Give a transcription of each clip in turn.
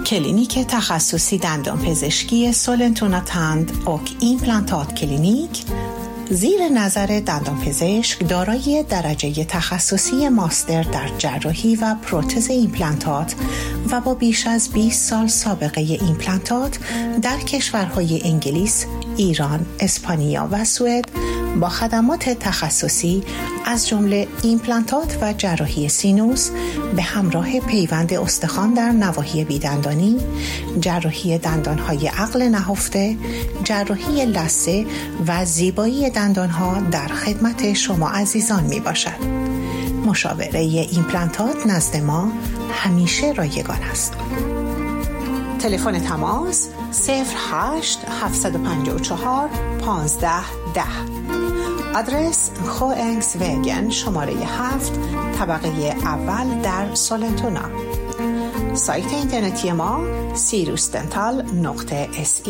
کلینیک تخصصی دندانپزشکی سولنتونا تند اوک ایمپلانتات کلینیک زیر نظر دندانپزشک دارای درجه تخصصی ماستر در جراحی و پروتز ایمپلانتات و با بیش از 20 سال سابقه ایمپلانتات در کشورهای انگلیس، ایران، اسپانیا و سوئد با خدمات تخصصی از جمله ایمپلانتات و جراحی سینوس به همراه پیوند استخوان در نواحی بیدندانی، جراحی دندانهای عقل نهفته، جراحی لثه و زیبایی دندانها در خدمت شما عزیزان می باشد. مشاوره ایمپلانتات نزد ما همیشه رایگان است. تلفن تماس 08 754 1510. آدرس خوانگس وگن شماره 7 طبقه اول در سولنتونا. سایت اینترنتی ما sirusdental.se.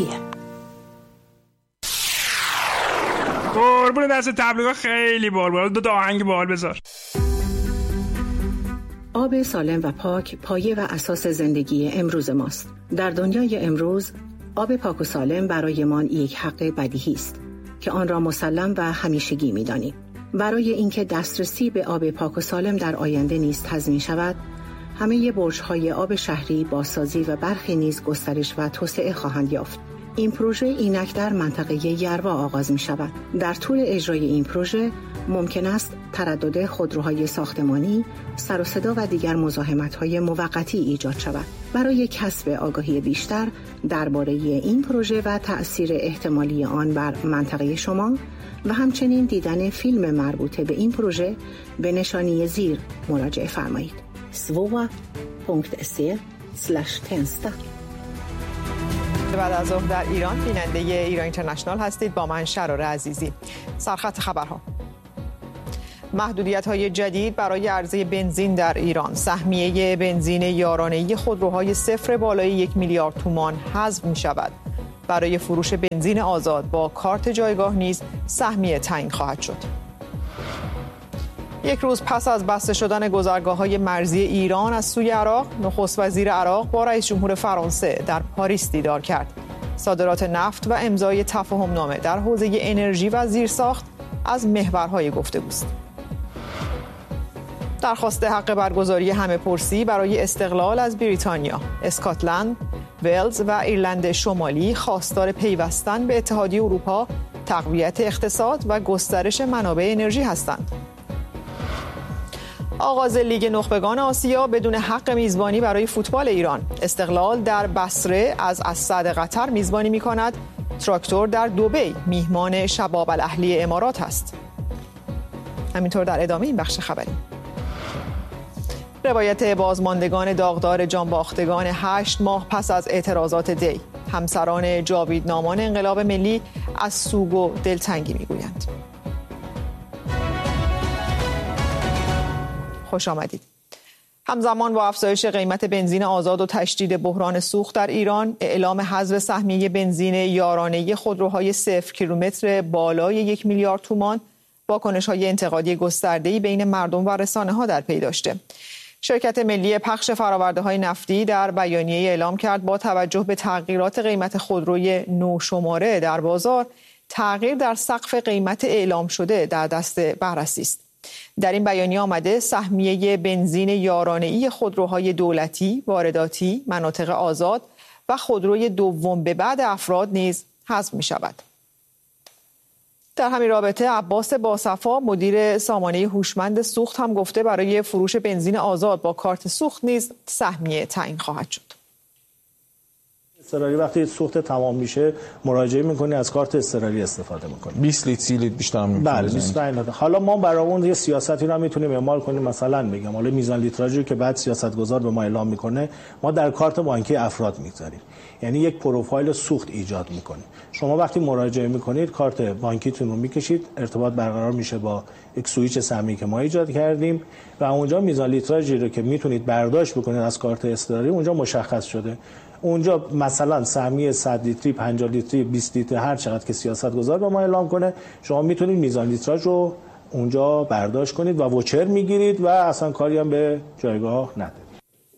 قربون دست تبلیغ خیلی بال دو آهنگ بال بذار. آب سالم و پاک پایه و اساس زندگی امروز ماست. در دنیای امروز آب پاک و سالم برای ما یک حق بدیهی است که آن را مسلم و همیشگی می‌دانیم. برای اینکه دسترسی به آب پاک و سالم در آینده نیز تضمین شود، همه برج‌های آب شهری بازسازی و برخی نیز گسترش و توسعه خواهند یافت. این پروژه اینک در منطقه یروا آغاز می‌شود. در طول اجرای این پروژه ممکن است تردد خودروهای ساختمانی، سر و صدا و دیگر مزاحمت‌های موقتی ایجاد شود. برای کسب آگاهی بیشتر درباره این پروژه و تأثیر احتمالی آن بر منطقه شما و همچنین دیدن فیلم مربوطه به این پروژه به نشانی زیر مراجعه فرمایید. svoa.se/tensta. بعد از ظهر در ایران بیننده ایران اینترنشنال هستید با من شرار عزیزی. سرخط خبرها: محدودیت‌های جدید برای عرضه بنزین در ایران. سهمیه بنزین یارانه‌ای خودروهای صفر بالای 1 میلیارد تومان حذف می‌شود. برای فروش بنزین آزاد با کارت جایگاه نیز سهمیه تعیین خواهد شد. یک روز پس از بسته شدن گذرگاه‌های مرزی ایران از سوی عراق، نخست وزیر عراق با رئیس جمهور فرانسه در پاریس دیدار کرد. صادرات نفت و امضای تفاهم‌نامه در حوزه انرژی و زیرساخت از محورهای گفتگوست. درخواست حق برگزاری همه‌پرسی برای استقلال از بریتانیا، اسکاتلند، ولز و ایرلند شمالی خواستار پیوستن به اتحادیه اروپا، تقویت اقتصاد و گسترش منابع انرژی هستند. آغاز لیگ نخبگان آسیا بدون حق میزبانی برای فوتبال ایران. استقلال در بصره از اسد قطر میزبانی می‌کند. تراکتور در دبی میهمان شباب الاهلی امارات است. همینطور در ادامه این بخش خبری. روایت بازماندگان داغدار جانباختگان 8 ماه پس از اعتراضات دی. همسران جاویدنامان انقلاب ملی از سوگ و دلتنگی میگویند. خوش آمدید. همزمان با افزایش قیمت بنزین آزاد و تشدید بحران سوخت در ایران، اعلام حذف سهمیه بنزین یارانه‌ای خودروهای 0 کیلومتر بالای 1 میلیارد تومان واکنش‌های انتقادی گسترده‌ای بین مردم و رسانه‌ها در پی داشته. شرکت ملی پخش فرآورده‌های نفتی در بیانیه اعلام کرد با توجه به تغییرات قیمت خودروی نوشماره در بازار، تغییر در سقف قیمت اعلام شده در دست بررسی است. در این بیانیه آمده سهمیه بنزین یارانه‌ای خودروهای دولتی، وارداتی، مناطق آزاد و خودروی دوم به بعد افراد نیز حذف می‌شود. در همین رابطه عباس باصفا مدیر سامانه هوشمند سوخت هم گفته برای فروش بنزین آزاد با کارت سوخت نیز سهمیه تعیین خواهد شد. اضطراری وقتی سوخت تمام میشه مراجعه میکنی از کارت اضطراری استفاده میکنی. 20 لیتر 30 لیتر بیشتر هم بله 25 لیتر. حالا ما برای اون یه سیاستی رو میتونیم اعمال کنیم، مثلا بگم حالا میزان لیتراژی که بعد سیاستگزار به ما اعلام میکنه ما در کارت بانکی افراد میذاریم، یعنی یک پروفایل سوخت ایجاد میکنیم. شما وقتی مراجعه میکنید کارت بانکیتون رو میکشید، ارتباط برقرار میشه با یک سوئیچ سهمی که ما ایجاد کردیم و اونجا میزان لیتراژی رو که میتونید برداشت بکنید از کارت اضطراری اونجا مشخص شده. اونجا مثلا سهمیه 100 لیتری، 50 لیتری، 20 لیتر هر چقدر که سیاستگزار با ما اعلام کنه شما میتونید میزان لیتراژ رو اونجا برداشت کنید و وچر میگیرید و اصلا کاری هم به جایگاه ندارید.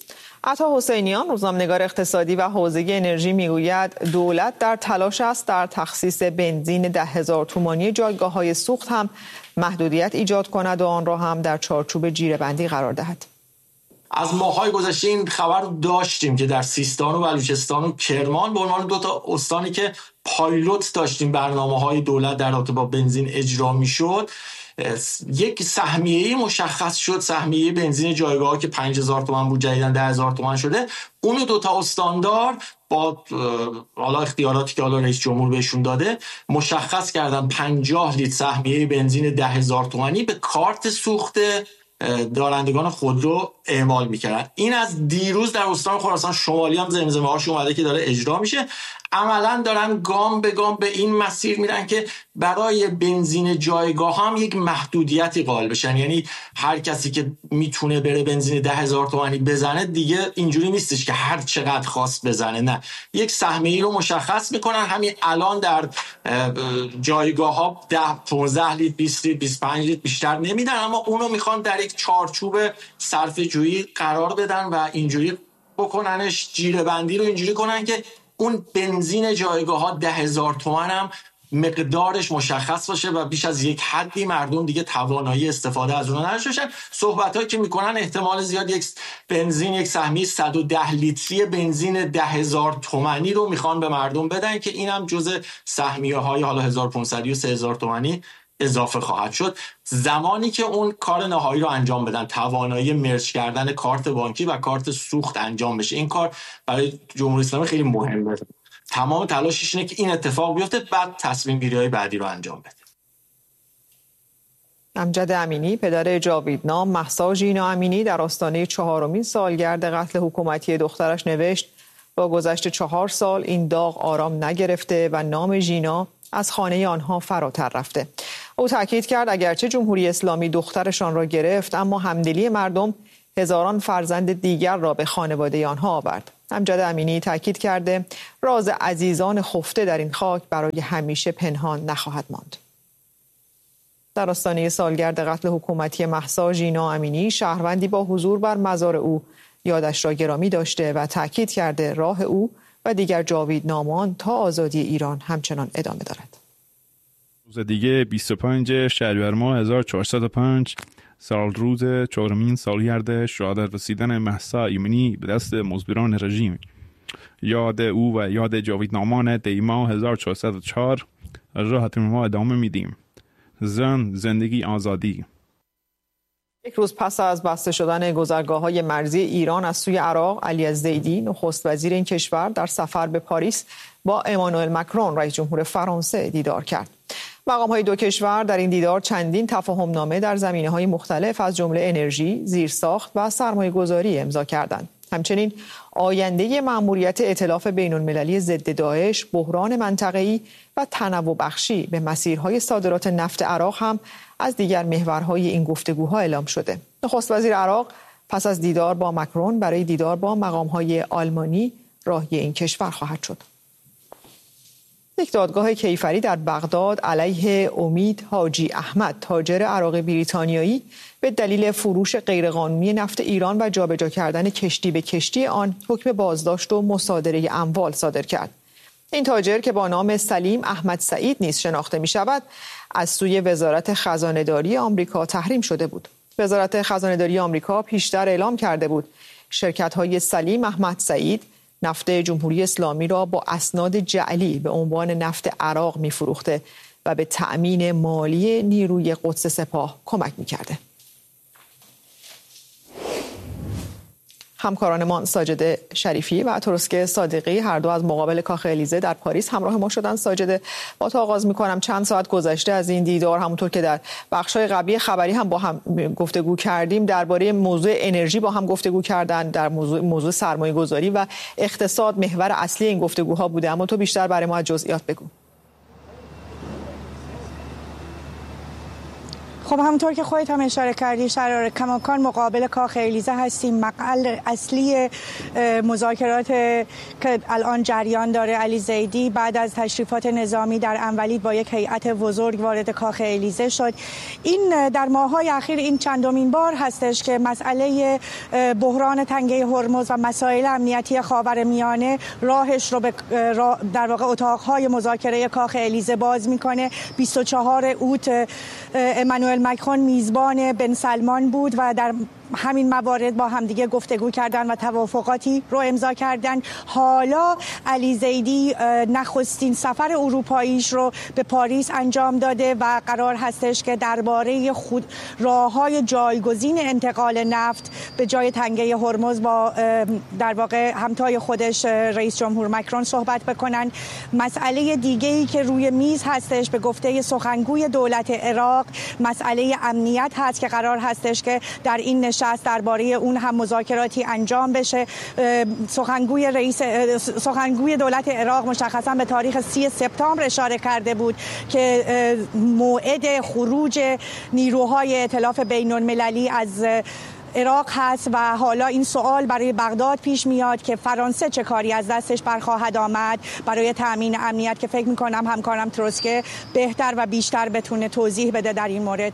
عطا حسینیان، روزنامه‌نگار اقتصادی و حوزه انرژی، میگوید دولت در تلاش است در تخصیص بنزین 10,000 تومانی جایگاه‌های سوخت هم محدودیت ایجاد کند و آن را هم در چارچوب جیره‌بندی قرار دهد. از ماه‌های گذشته این خبر داشتیم که در سیستان و بلوچستان و کرمان به عنوان دو تا استانی که پایلوت داشتیم برنامه‌های دولت در رابطه با بنزین اجرا می‌شد، یک سهمیه مشخص شد، سهمیه بنزین جایگاه که 5,000 تومان بود جدیداً 10,000 تومان شده. اون دو تا استاندار با حالا اختیاراتی که حالا رئیس جمهور بهشون داده مشخص کردن 50 لیتر سهمیه بنزین 10,000 تومانی به کارت سوخت دارندگان خودرو اعمال میکردن. این از دیروز در استان خراسان شمالی هم زمزمه هاش اومده که داره اجرا میشه. عملا دارن گام به گام به این مسیر میرن که برای بنزین جایگاه هم یک محدودیتی قائل بشن. یعنی هر کسی که میتونه بره بنزین 10,000 تومانی بزنه دیگه اینجوری نیستش که هر چقدر خواست بزنه، نه، یک سهمیه‌ای رو مشخص میکنن. همین الان در جایگاه ها 10 15 لیتر 20 لیتر 25 لیتر بیشتر نمیدن، اما اونو میخوان در یک چارچوب صرفه‌جویی قرار بدن و اینجوری بکننش، جیره‌بندی رو اینجوری کنن که اون بنزین جایگاه ها 10,000 تومان هم مقدارش مشخص باشه و بیش از یک حدی مردم دیگه توانایی استفاده از اون نداشته باشن. صحبتایی که میکنن احتمال زیاد یک بنزین، یک سهمیه 110 لیتری بنزین 10,000 تومانی رو میخوان به مردم بدن که اینم جزء سهمیه های حالا 1,500 و 3,000 تومانی اضافه خواهد شد زمانی که اون کار نهایی رو انجام بدن، توانایی مرج کردن کارت بانکی و کارت سوخت انجام بشه. این کار برای جمهوری اسلامی خیلی مهمه. تمام تلاشش اینه که این اتفاق بیفته، بعد تصمیم گیری‌های بعدی رو انجام بده. امجد امینی، پدر جاویدنام مهسا ژینا امینی، در آستانه 4مین سالگرد قتل حکومتی دخترش نوشت: با گذشت 4 سال این داغ آرام نگرفته و نام ژینا از خانه آنها فراتر رفته. او تاکید کرد اگرچه جمهوری اسلامی دخترشان را گرفت، اما همدلی مردم هزاران فرزند دیگر را به خانواده آنها آورد. امجد امینی تاکید کرده راز عزیزان خفته در این خاک برای همیشه پنهان نخواهد ماند. در آستانه سالگرد قتل حکومتی مهسا ژینا امینی، شهروندی با حضور بر مزار او یادش را گرامی داشته و تاکید کرده راه او و دیگر جاویدنامان تا آزادی ایران همچنان ادامه دارد. روز دیگه 25 شهریور ماه 1405 سال روز 4مین سالگرد شهادت رسیدن مهسا امینی به دست مزدوران رژیم. یاد او و یاد جاویدنامان دیما 1404 راحت ما ادامه میدیم. زن، زندگی، آزادی. یک روز پس از بسته شدن گذرگاه‌های مرزی ایران از سوی عراق، علی الزیدی نخست وزیر این کشور در سفر به پاریس با امانوئل مکرون رئیس جمهور فرانسه دیدار کرد. مقام‌های دو کشور در این دیدار چندین تفاهم‌نامه در زمینه‌های مختلف از جمله انرژی، زیرساخت و سرمایه‌گذاری امضا کردند. همچنین آینده مأموریت ائتلاف بین‌المللی ضد داعش، بحران منطقه‌ای و تنوع بخشی به مسیرهای صادرات نفت عراق هم از دیگر محورهای این گفتگوها اعلام شده. نخست وزیر عراق پس از دیدار با مکرون برای دیدار با مقام‌های آلمانی راهی این کشور خواهد شد. یک دادگاه کیفری در بغداد علیه امید حاجی احمد، تاجر عراق بریتانیایی، به دلیل فروش غیرقانونی نفت ایران و جابجا کردن کشتی به کشتی آن حکم بازداشت و مصادره اموال صادر کرد. این تاجر که با نام سلیم احمد سعید نیز شناخته می شود، از سوی وزارت خزانه‌داری آمریکا تحریم شده بود. وزارت خزانه‌داری آمریکا پیشتر اعلام کرده بود شرکت‌های سلیم احمد سعید نفت جمهوری اسلامی را با اسناد جعلی به عنوان نفت عراق می‌فروخته و به تأمین مالی نیروی قدس سپاه کمک می‌کرده. همکارانمان ساجد شریفی و ترسک صادقی هر دو از مقابل کاخ الیزه در پاریس همراه ما شدند. ساجد، با تو آغاز می‌کنم. چند ساعت گذشته از این دیدار، همونطور که در بخش‌های قبلی خبری هم با هم گفتگو کردیم، درباره موضوع انرژی با هم گفتگو کردن، در موضوع سرمایه‌گذاری و اقتصاد محور اصلی این گفتگوها بوده، اما تو بیشتر برای ما از جزئیات بگو. خب همونطور که خودت هم اشاره کردی شرار کماکان مقابل کاخ الیزه هستیم. مقعد اصلی مذاکرات که الان جریان داره علی زیدی بعد از تشریفات نظامی در انولید با یک هیئت بزرگ وارد کاخ الیزه شد. این در ماه‌های اخیر این چندمین بار هستش که مسئله بحران تنگه هرمز و مسائل امنیتی خاورمیانه راهش رو به در واقع اتاق‌های مذاکره کاخ الیزه باز میکنه. 24 اوت امانوئل مکرون میزبان بن سلمان بود و در همین موارد با همدیگه گفتگو کردن و توافقاتی رو امضا کردن. حالا علی زیدی نخستین سفر اروپاییش رو به پاریس انجام داده و قرار هستش که درباره راه‌های جایگزین انتقال نفت به جای تنگه هرمز با در واقع همتای خودش رئیس جمهور مکرون صحبت بکنن. مسئله دیگه‌ای که روی میز هستش به گفته سخنگوی دولت عراق مسئله امنیت هست که قرار هستش که در این نشست درباره اون هم مذاکراتی انجام بشه. سخنگوی دولت عراق مشخصا به تاریخ 30 سپتامبر اشاره کرده بود که موعد خروج نیروهای ائتلاف بین‌المللی از عراق هست و حالا این سوال برای بغداد پیش میاد که فرانسه چه کاری از دستش برخواهد آمد برای تامین امنیت که فکر میکنم همکارم تروسکه بهتر و بیشتر بتونه توضیح بده در این مورد.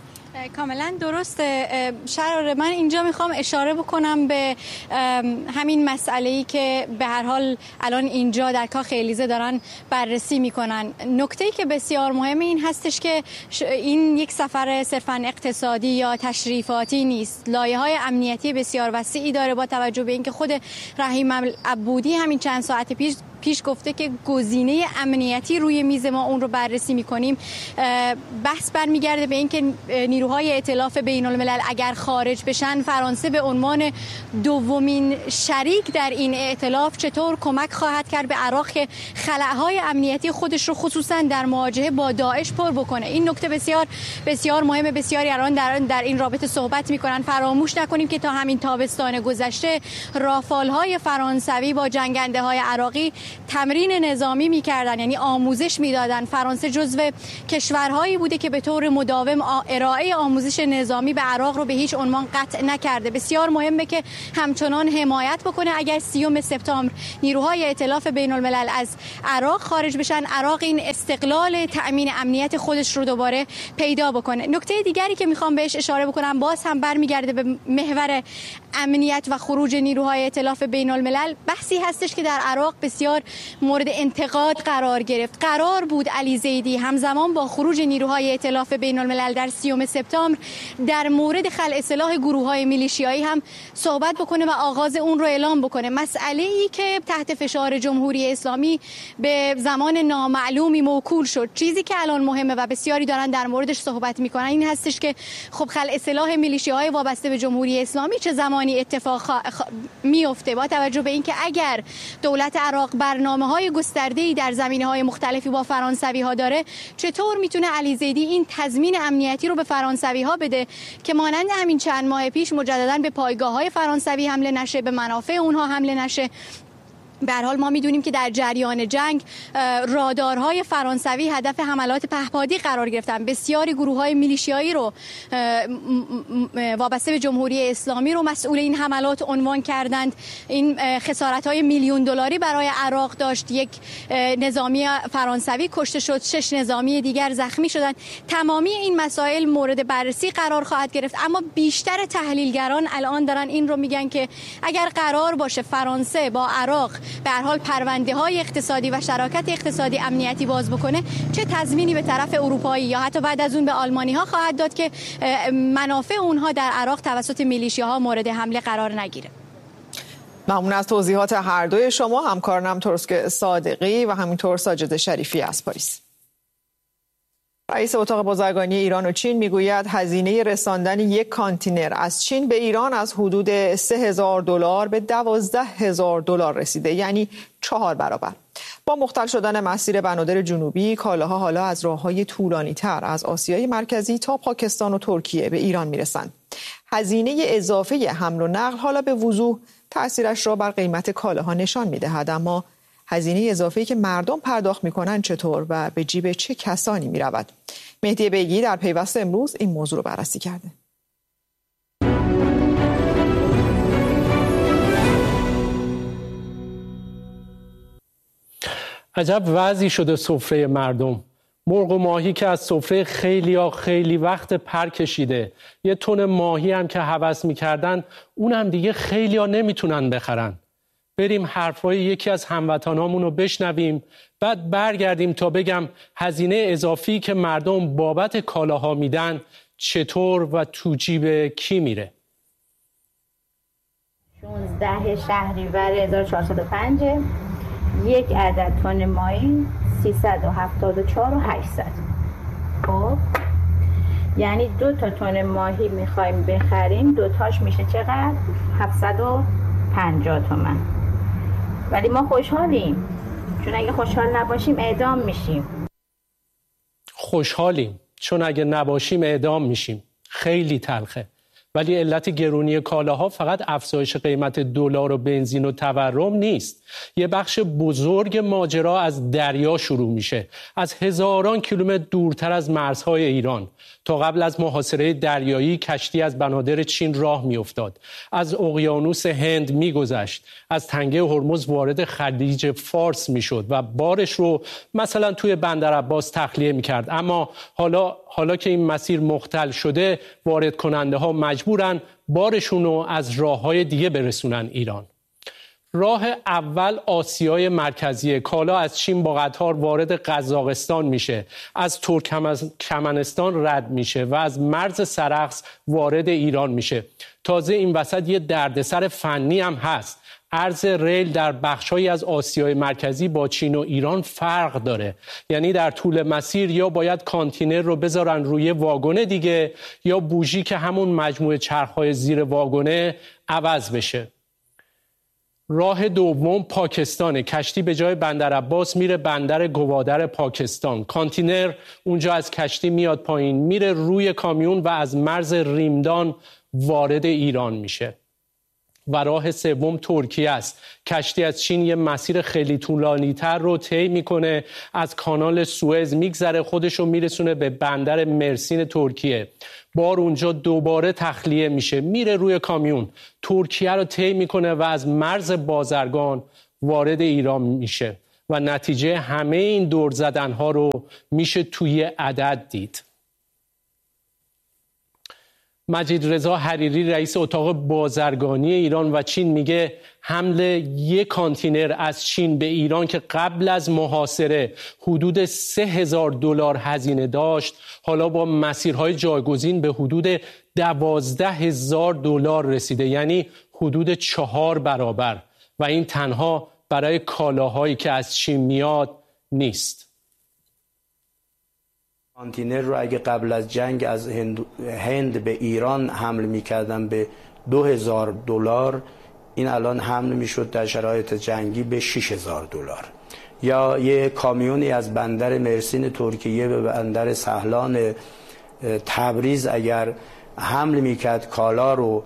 کاملا درسته شرار. من اینجا میخوام اشاره بکنم به همین مسئله‌ای که به هر حال الان اینجا در کاخ الیزه دارن بررسی میکنن. نکته‌ای که بسیار مهمه این هستش که این یک سفر صرفاً اقتصادی یا تشریفاتی نیست. لایه‌های امنیتی بسیار وسیعی داره با توجه به اینکه خود رحیم العبودی همین چند ساعت پیش گفته که گزینه امنیتی روی میز ما اون رو بررسی میکنیم. بحث برمیگرده به اینکه نیروهای ائتلاف بین‌الملل اگر خارج بشن فرانسه به عنوان دومین شریک در این ائتلاف چطور کمک خواهد کرد به عراق که خلاهای امنیتی خودش رو خصوصا در مواجهه با داعش پر بکنه. این نکته بسیار بسیار مهمه. بسیاری الان در این رابطه صحبت میکنن. فراموش نکنیم که تا همین تابستان گذشته رافال‌های فرانسوی با جنگنده‌های عراقی تمرین نظامی می‌کردن، یعنی آموزش می‌دادن. فرانسه جزو کشورهایی بوده که به طور مداوم ارائه آموزش نظامی به عراق رو به هیچ عنوان قطع نکرده. بسیار مهمه که همچنان حمایت بکنه. اگر 30 سپتامبر نیروهای ائتلاف بین‌الملل از عراق خارج بشن، عراق این استقلال تأمین امنیت خودش رو دوباره پیدا بکنه. نکته دیگری که می‌خوام بهش اشاره بکنم باز هم برمیگرده به محور امنیت و خروج نیروهای ائتلاف بین‌الملل. بحثی هستش که در عراق بسیار مورد انتقاد قرار گرفت. قرار بود علی زیدی همزمان با خروج نیروهای ائتلاف بین‌الملل در 30 سپتامبر در مورد خلع سلاح گروه‌های میلیشیایی هم صحبت بکنه و آغاز اون رو اعلام بکنه. مسئله‌ای که تحت فشار جمهوری اسلامی به زمان نامعلومی موکول شد. چیزی که الان مهمه و بسیاری دارن در موردش صحبت میکنن این هستش که خب خلع سلاح میلیشیاهای وابسته به جمهوری اسلامی چه زمانی اتفاق میفته، با توجه به اینکه اگر دولت عراق برنامه‌های گسترده‌ای در زمینه‌های مختلفی با فرانسوی‌ها داره، چطور میتونه علی زیدی این تضمین امنیتی رو به فرانسوی‌ها بده که مانند همین چند ماه پیش مجدداً به پایگاه‌های فرانسوی حمله نشه، به منافع اونها حمله نشه. به هر حال ما میدونیم که در جریان جنگ رادارهای فرانسوی هدف حملات پهپادی قرار گرفتن. بسیاری گروه‌های میلیشیایی رو وابسته به جمهوری اسلامی رو مسئول این حملات عنوان کردند. این خسارت‌های میلیون دلاری برای عراق داشت. یک نظامی فرانسوی کشته شد، 6 نظامی دیگر زخمی شدند. تمامی این مسائل مورد بررسی قرار خواهد گرفت، اما بیشتر تحلیلگران الان دارن این رو میگن که اگر قرار باشه فرانسه با عراق به هر حال پرونده‌های اقتصادی و شراکت اقتصادی امنیتی باز بکنه، چه تضمینی به طرف اروپایی یا حتی بعد از اون به آلمانی‌ها خواهد داد که منافع اونها در عراق توسط میلیشیاها مورد حمله قرار نگیره. ممنون از توضیحات هر دوی شما، همکارانم تروسک صادقی و همینطور ساجد شریفی از پاریس. رئیس اتاق بازرگانی ایران و چین میگوید هزینه رساندن یک کانتینر از چین به ایران از حدود $3,000 به $12,000 رسیده، یعنی 4 برابر. با مختل شدن مسیر بنادر جنوبی، کالاها حالا از راه‌های طولانی‌تر از آسیای مرکزی تا پاکستان و ترکیه به ایران میرسند. هزینه اضافه حمل و نقل حالا به وضوح تأثیرش را بر قیمت کالاها نشان می‌دهد، اما هزینه اضافه‌ای که مردم پرداخت می‌کنند چطور و به جیب چه کسانی می‌رود؟ مهدی بیگی در پیوست امروز این موضوع رو بررسی کرده. عجب وضعی شده سفره مردم. مرغ و ماهی که از سفره خیلی وقت پر کشیده. یه تن ماهی هم که هوس میکردن اونم دیگه خیلیا نمیتونن بخرن. بریم حرفای یکی از هموطنامون رو بشنویم، بعد برگردیم تا بگم هزینه اضافی که مردم بابت کالاها میدن چطور و تو جیب کی میره. 16 شهریور 1405 یک عدد تن ماهی 374,800. خب یعنی 2 تا تن ماهی میخوایم بخریم، 2 تاش میشه چقدر؟ 750 تومان. ولی ما خوشحالیم، چون اگه خوشحال نباشیم اعدام میشیم. خوشحالیم چون اگه نباشیم اعدام میشیم. خیلی تلخه. ولی علت گرونی کالاها فقط افزایش قیمت دلار و بنزین و تورم نیست. یه بخش بزرگ ماجرا از دریا شروع میشه. از هزاران کیلومتر دورتر از مرزهای ایران. تا قبل از محاصره دریایی کشتی از بنادر چین راه میافتاد. از اقیانوس هند میگذشت. از تنگه هرمز وارد خلیج فارس میشد و بارش رو مثلا توی بندر عباس تخلیه میکرد. اما حالا که این مسیر مختل شده، وارد کننده ها مجبورن بارشون رو از راههای دیگه برسونن ایران. راه اول آسیای مرکزی. کالا از چین با قطار وارد قزاقستان میشه، از ترکمنستان رد میشه و از مرز سرخس وارد ایران میشه. تازه این وسط یه دردسر فنی هم هست. عرض ریل در بخش‌هایی از آسیای مرکزی با چین و ایران فرق داره. یعنی در طول مسیر یا باید کانتینر رو بذارن روی واگن دیگه یا بوژی که همون مجموعه چرخ‌های زیر واگنه عوض بشه. راه دوم پاکستانه. کشتی به جای بندر عباس میره بندر گوادر پاکستان. کانتینر اونجا از کشتی میاد پایین، میره روی کامیون و از مرز ریمدان وارد ایران میشه. و راه سوم ترکیه است. کشتی از چین یه مسیر خیلی طولانی‌تر رو طی میکنه، از کانال سوئز میگذره، خودش رو میرسونه به بندر مرسین ترکیه. بار اونجا دوباره تخلیه میشه، میره روی کامیون، ترکیه رو طی میکنه و از مرز بازرگان وارد ایران میشه. و نتیجه همه این دور زدنها رو میشه توی عدد دید. مجید رضا حریری رئیس اتاق بازرگانی ایران و چین میگه حمل یک کانتینر از چین به ایران که قبل از محاصره حدود $3,000 هزینه داشت، حالا با مسیرهای جایگزین به حدود $12,000 رسیده، یعنی حدود 4 برابر. و این تنها برای کالاهایی که از چین میاد نیست. کانتینر رو اگه قبل از جنگ از هند به ایران حمل می‌کردن به $2,000، این الان حمل می‌شد در شرایط جنگی به $6,000. یا یه کامیونی از بندر مرسین ترکیه به بندر سهلان تبریز اگر حمل می‌کرد کالا رو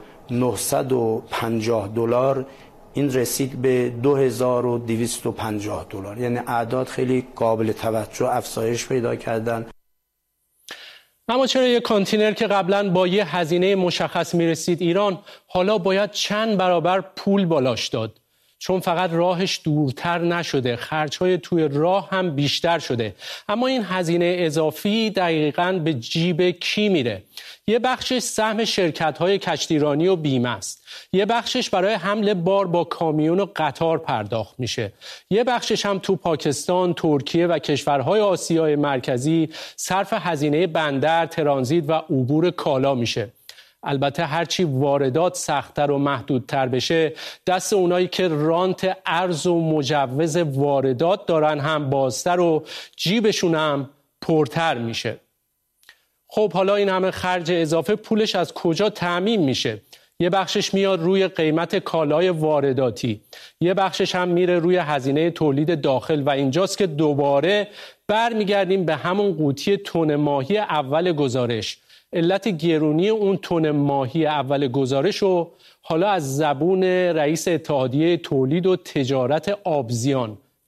$950، این رسید به $2,250. یعنی اعداد خیلی قابل توجه افزایش پیدا کردن. اما چرا یک کانتینر که قبلا با یه هزینه مشخص میرسید ایران، حالا باید چند برابر پول بالاش داد؟ چون فقط راهش دورتر نشده، خرج‌های توی راه هم بیشتر شده. اما این هزینه اضافی دقیقاً به جیب کی میره؟ یه بخشش سهم شرکت‌های کشتیرانی و بیمه است. یه بخشش برای حمل بار با کامیون و قطار پرداخت میشه. یه بخشش هم تو پاکستان، ترکیه و کشورهای آسیای مرکزی صرف هزینه بندر، ترانزیت و عبور کالا میشه. البته هرچی واردات سخت‌تر و محدودتر بشه، دست اونایی که رانت ارز و مجوز واردات دارن هم بازتر و جیبشون هم پرتر میشه. خب حالا این همه خرج اضافه پولش از کجا تامین میشه؟ یه بخشش میاد روی قیمت کالای وارداتی، یه بخشش هم میره روی هزینه تولید داخل و اینجاست که دوباره برمیگردیم به همون قوطی تن ماهی اول گزارش. علت گرونی اون تن ماهی اول گزارش رو حالا از زبون رئیس اتحادیه تولید و تجارت آبزیان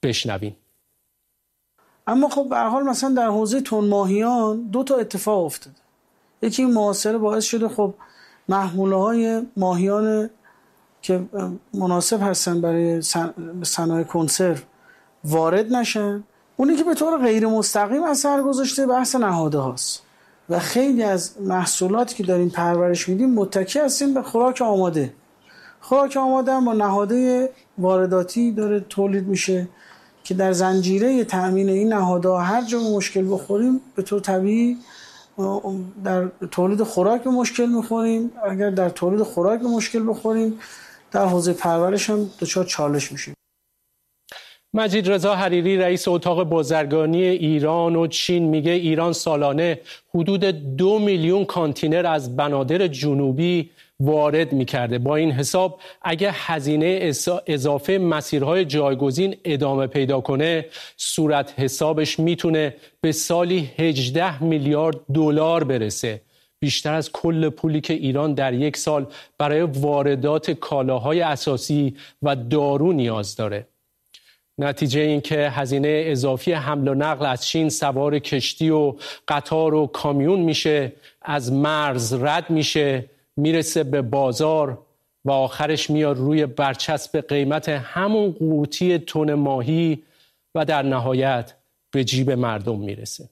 بشنویم. اما خب به هر حال مثلا در حوزه تن ماهیان 2 تا اتفاق افتاده. یکی این محاصره باعث شده خب محموله‌های ماهیان که مناسب هستن برای صنایع کنسرو وارد نشن. اونی که به طور غیر مستقیم اثر گذاشته بحث نهاده هاست و خیلی از محصولاتی که داریم پرورش میدیم متکی هستیم به خوراک آماده. خوراک آماده هم با نهاده وارداتی داره تولید میشه که در زنجیره تأمین این نهاده هر جا مشکل بخوریم به طور طبیعی در تولید خوراک به مشکل میخوریم. اگر در تولید خوراک به مشکل بخوریم در حوزه پرورش هم دچار چالش میشیم. مجید رضا حریری رئیس اتاق بازرگانی ایران و چین میگه ایران سالانه حدود 2 میلیون کانتینر از بنادر جنوبی وارد میکرده. با این حساب اگه هزینه اضافه مسیرهای جایگزین ادامه پیدا کنه صورت حسابش میتونه به سالی 18 میلیارد دلار برسه. بیشتر از کل پولی که ایران در یک سال برای واردات کالاهای اساسی و دارو نیاز داره. نتیجه این که هزینه اضافی حمل و نقل از چین سوار کشتی و قطار و کامیون میشه، از مرز رد میشه، میرسه به بازار و آخرش میاد روی برچسب قیمت همون قوطی تن ماهی و در نهایت به جیب مردم میرسه.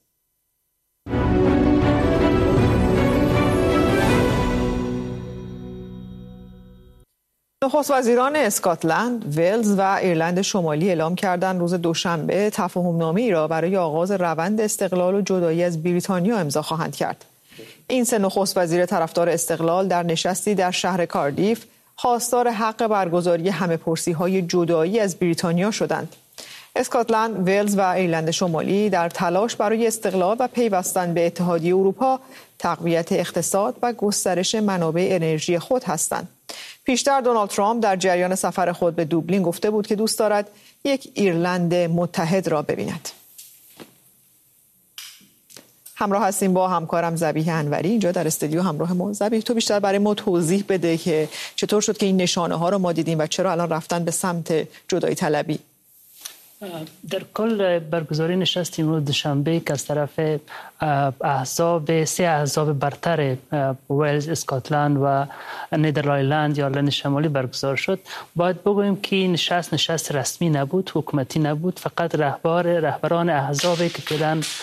نخست وزیران اسکاتلند، ولز و ایرلند شمالی اعلام کردند روز دوشنبه تفاهم‌نامه‌ای را برای آغاز روند استقلال و جدایی از بریتانیا امضا خواهند کرد. این 3 نخست وزیر طرفدار استقلال در نشستی در شهر کاردیف خواستار حق برگزاری همه‌پرسی‌های جدایی از بریتانیا شدند. اسکاتلند، ولز و ایرلند شمالی در تلاش برای استقلال و پیوستن به اتحادیه اروپا، تقویت اقتصاد و گسترش منابع انرژی خود هستند. پیشتر دونالد ترامپ در جریان سفر خود به دوبلین گفته بود که دوست دارد یک ایرلند متحد را ببیند. همراه هستیم با همکارم ذبیح انوری اینجا در استودیو همراه ما. ذبیح، تو بیشتر برای ما توضیح بده که چطور شد که این نشانه ها رو ما دیدیم و چرا الان رفتن به سمت جدایی طلبی؟ در کل برگزاری نشست امروز دوشنبه که از طرف احزاب 3 احزاب برتر ولز، اسکاتلند و نیدرلند یا ایرلند شمالی برگزار شد، باید بگوییم که این نشست رسمی نبود، حکومتی نبود، فقط رهبران احزابی که فعلا